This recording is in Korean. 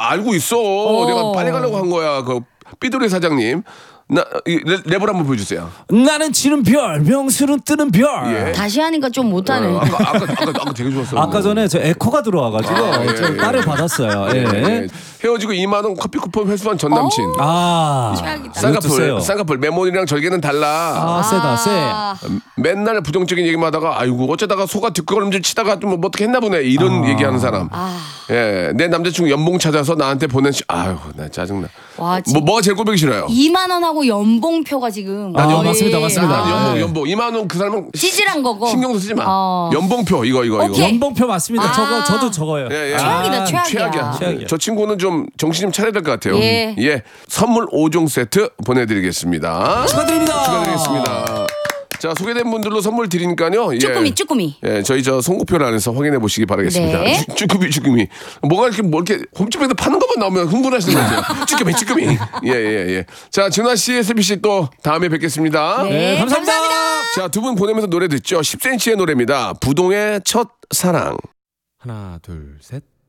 알고 있어. 내가 빨리 가려고 한 거야. 그 삐돌이 사장님. 랩을 한번 보여주세요. 나는 지는 별, 명수는 뜨는 별. 예. 다시 하니까 좀 못하네. 아까 되게 좋았어요. 아까 전에 저 에코가 들어와가지고 예, 좀 예. 딸을 받았어요. 예. 예. 헤어지고 2만 원 커피 쿠폰 회수한 전 남친. 최악이다. 쌍꺼풀 메모리랑 절개는 달라. 세다 세. 맨날 부정적인 얘기만 하다가 아이고 어쩌다가 속아 뒷걸음질 치다가 좀 뭐 어떻게 했나 보네 이런 얘기하는 사람. 예, 내 남자친구 연봉 찾아서 나한테 보낸 아유 나 짜증나. 와, 뭐가 제일 꼴보기 싫어요? 2만 원하고 연봉표가 지금. 맞습니다. 난 연봉 2만 원 그 사람은 찌질한 거고. 신경도 쓰지 마. 연봉표 이거. 오케이. 연봉표 맞습니다. 저도 적어요. 예. 최악이다, 최악이야. 최악이야. 저 친구는 좀 정신 좀 차려야 될 것 같아요. 예. 선물 5종 세트 보내드리겠습니다. 축하드립니다. 자, 소개된 분들로 선물 드리니까요. 쭈꾸미. 예, 저희 저 선곡표 안에서 확인해 보시기 바라겠습니다. 네. 쭈꾸미. 뭐가 이렇게 홈집에서 파는 것만 나오면 흥분하시는 거죠. 쭈꾸미. 예. 자, 진화 씨, 슬비 씨 또 다음에 뵙겠습니다. 네, 감사합니다. 자, 두 분 보내면서 노래 듣죠. 10cm의 노래입니다. 부동의 첫 사랑. 하나, 둘, 셋.